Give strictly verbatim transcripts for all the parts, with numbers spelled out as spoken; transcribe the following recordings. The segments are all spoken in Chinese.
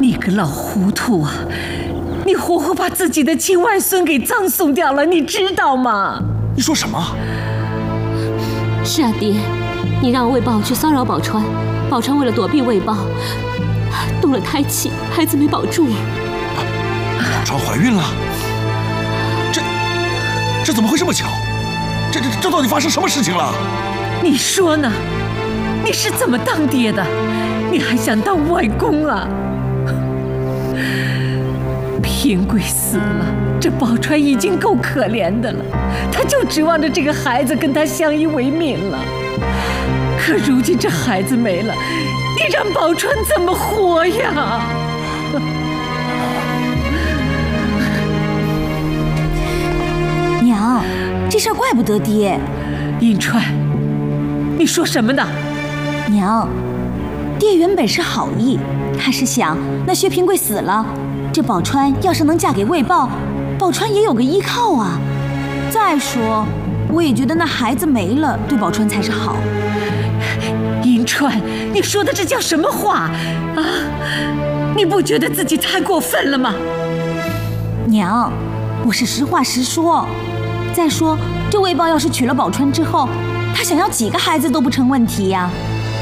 你个老糊涂啊！你活活把自己的亲外孙给葬送掉了，你知道吗？ 你说什么？ 是啊，爹，你让魏豹去骚扰宝钏，宝钏为了躲避魏豹，动了胎气，孩子没保住。 宝钏怀孕了？这这怎么会这么巧？这这这到底发生什么事情了？ 你说呢？你是怎么当爹的？你还想当外公啊？平贵死了，这宝钏已经够可怜的了，她就指望着这个孩子跟她相依为命了。可如今这孩子没了，你让宝钏怎么活呀？ 娘，这事儿怪不得爹。 银川，你说什么呢？ 娘，爹原本是好意，他是想那薛平贵死了，这宝钏要是能嫁给魏豹，宝钏也有个依靠啊。再说，我也觉得那孩子没了，对宝钏才是好。 银川，你说的这叫什么话啊？你不觉得自己太过分了吗？ 娘，我是实话实说。再说，这魏豹要是娶了宝钏之后，他想要几个孩子都不成问题呀。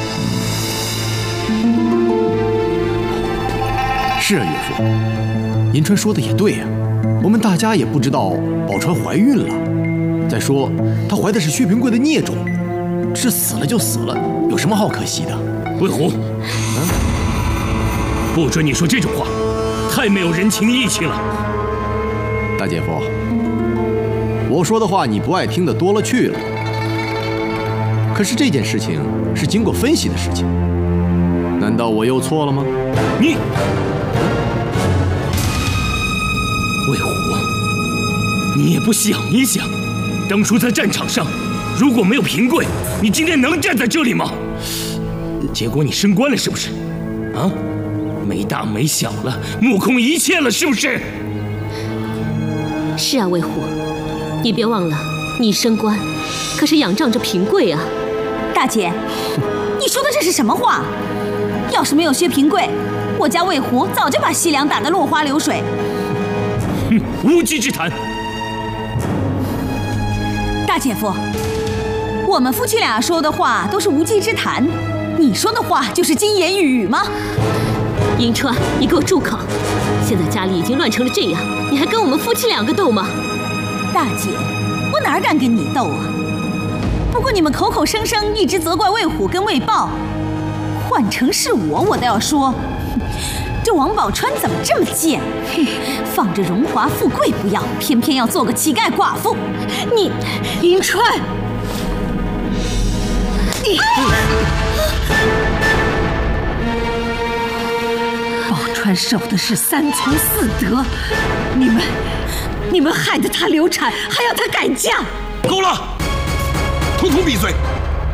是啊，岳父，银川说的也对呀、啊，我们大家也不知道宝钏怀孕了。再说，她怀的是薛平贵的孽种，是死了就死了，有什么好可惜的？ 魏虎，嗯，不准你说这种话，太没有人情义气了。 大姐夫，我说的话你不爱听的多了去了。可是这件事情是经过分析的事情，难道我又错了吗？ 你。魏虎，你也不想一想，当初在战场上，如果没有平贵，你今天能站在这里吗？结果你升官了，是不是？啊，没大没小了，目空一切了，是不是？ 是啊，魏虎，你别忘了，你升官可是仰仗着平贵啊。 大姐，你说的这是什么话？要是没有薛平贵，我家魏虎早就把西凉打得落花流水。 哼，无稽之谈！ 大姐夫，我们夫妻俩说的话都是无稽之谈，你说的话就是金言玉语吗？ 银川，你给我住口！现在家里已经乱成了这样，你还跟我们夫妻两个斗吗？ 大姐，我哪敢跟你斗啊？不过你们口口声声一直责怪魏虎跟魏豹，换成是我，我倒要说，这王宝钏怎么这么贱？放着荣华富贵不要，偏偏要做个乞丐寡妇。你， 银川，你，宝钏守的是三从四德，你们，你们害得她流产，还要她改嫁。 够了，统统闭嘴！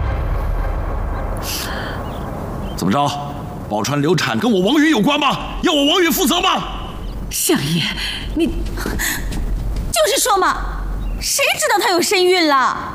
怎么着？宝钏流产跟我王允有关吗？要我王允负责吗？ 相爷，你就是说嘛，谁知道她有身孕了？